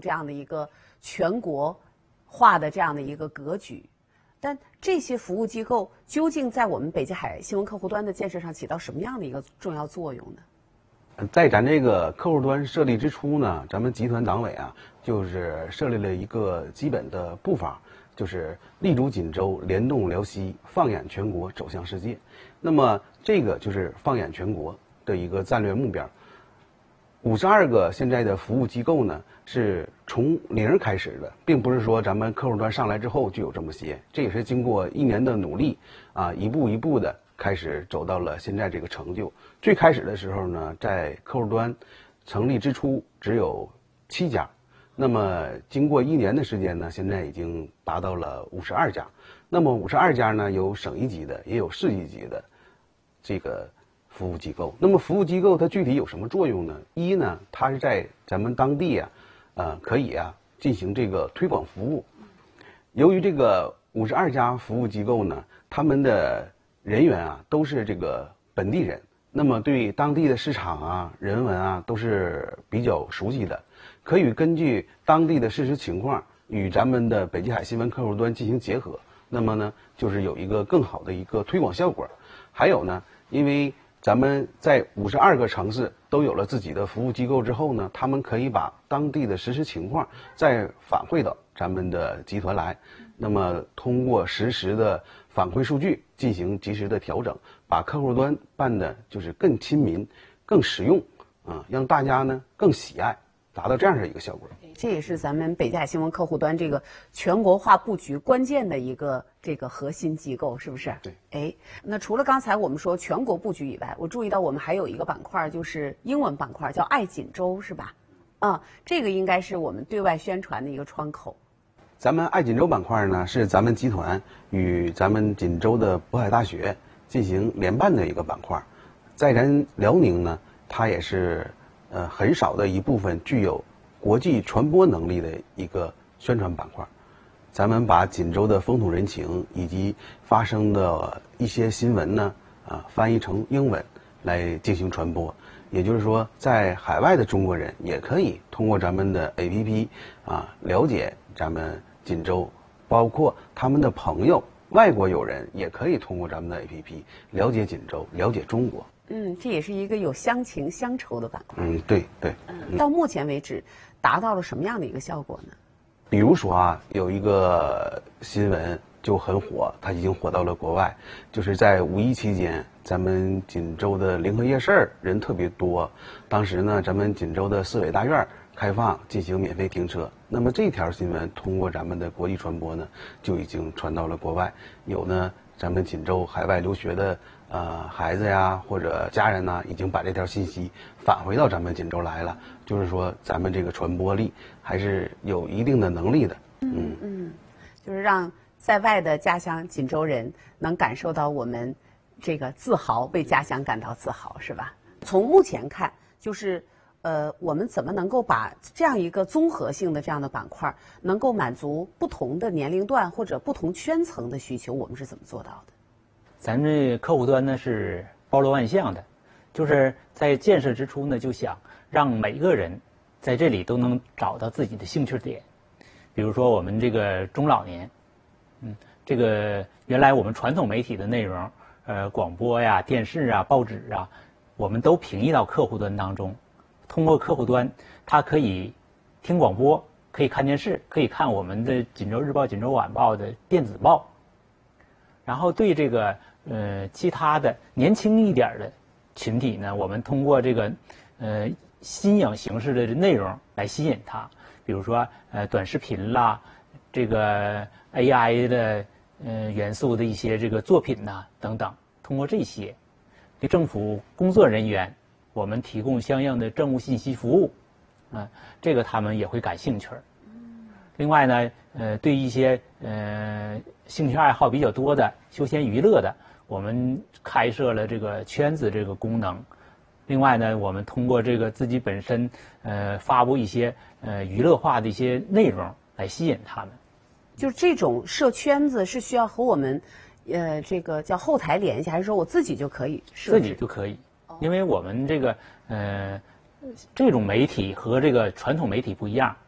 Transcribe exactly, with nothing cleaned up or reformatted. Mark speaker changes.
Speaker 1: 这样的一个全国化的这样的一个格局。但这些服务机构究竟在我们北极海新闻客户端的建设上起到什么样的一个重要作用呢？
Speaker 2: 在咱这个客户端设立之初呢，咱们集团党委啊，就是设立了一个基本的步伐，就是立足锦州，联动辽西，放眼全国，走向世界。那么这个就是放眼全国的一个战略目标。五十二个现在的服务机构呢，是从零开始的，并不是说咱们客户端上来之后就有这么些，这也是经过一年的努力啊，一步一步的开始走到了现在这个成就。最开始的时候呢，在客户端成立之初只有七家，那么经过一年的时间呢，现在已经达到了五十二家。那么五十二家呢，有省一级的，也有市一级的这个服务机构。那么服务机构它具体有什么作用呢？一呢，它是在咱们当地啊，呃，可以啊进行这个推广服务。由于这个五十二家服务机构呢，他们的人员啊都是这个本地人，那么对当地的市场啊、人文啊都是比较熟悉的，可以根据当地的事实情况与咱们的北极海新闻客户端进行结合。那么呢，就是有一个更好的一个推广效果。还有呢，因为咱们在五十二个城市都有了自己的服务机构之后呢，他们可以把当地的实时情况再反馈到咱们的集团来，那么通过实时的反馈数据进行及时的调整，把客户端办的就是更亲民、更实用啊，让大家呢更喜爱，达到这样的一个效果。
Speaker 1: 这也是咱们北极海新闻客户端这个全国化布局关键的一个这个核心机构，是不是？
Speaker 2: 对。
Speaker 1: 哎，那除了刚才我们说全国布局以外，我注意到我们还有一个板块，就是英文板块，叫爱锦州，是吧？啊、嗯，这个应该是我们对外宣传的一个窗口。
Speaker 2: 咱们爱锦州板块呢，是咱们集团与咱们锦州的渤海大学进行联办的一个板块。在咱辽宁呢，它也是呃很少的一部分具有国际传播能力的一个宣传板块。咱们把锦州的风土人情以及发生的一些新闻呢，啊，翻译成英文来进行传播。也就是说，在海外的中国人也可以通过咱们的 A P P 啊，了解咱们锦州，包括他们的朋友、外国友人也可以通过咱们的 A P P 了解锦州、了解中国。
Speaker 1: 嗯，这也是一个有乡情乡愁的板块。
Speaker 2: 嗯，对对。
Speaker 1: 嗯，到目前为止，达到了什么样的一个效果呢？
Speaker 2: 比如说啊，有一个新闻就很火，它已经火到了国外，就是在五一期间，咱们锦州的临河夜市人特别多，当时呢，咱们锦州的市委大院开放进行免费停车。那么这条新闻通过咱们的国际传播呢，就已经传到了国外。有呢，咱们锦州海外留学的呃孩子呀或者家人呢，已经把这条信息返回到咱们锦州来了。就是说，咱们这个传播力还是有一定的能力的。
Speaker 1: 嗯嗯，就是让在外的家乡锦州人能感受到我们这个自豪，为家乡感到自豪，是吧？从目前看，就是呃，我们怎么能够把这样一个综合性的这样的板块，能够满足不同的年龄段或者不同圈层的需求，我们是怎么做到的？
Speaker 3: 咱们这客户端呢是包罗万象的，就是在建设之初呢，就想让每一个人在这里都能找到自己的兴趣点。比如说我们这个中老年，嗯，这个原来我们传统媒体的内容，呃，广播呀、电视啊、报纸啊，我们都平移到客户端当中。通过客户端，他可以听广播，可以看电视，可以看我们的锦州日报、锦州晚报的电子报。然后对这个呃其他的年轻一点的群体呢，我们通过这个呃新颖形式的内容来吸引他，比如说呃短视频啦，这个 A I 的呃元素的一些这个作品呐等等，通过这些对政府工作人员，我们提供相应的政务信息服务，啊、呃，这个他们也会感兴趣。另外呢，呃，对一些呃兴趣爱好比较多的休闲娱乐的，我们开设了这个圈子这个功能。另外呢，我们通过这个自己本身呃发布一些呃娱乐化的一些内容来吸引他们。
Speaker 1: 就是这种设圈子是需要和我们呃这个叫后台联系，还是说我自己就可以设置？
Speaker 3: 自己就可以，因为我们这个呃这种媒体和这个传统媒体不一样。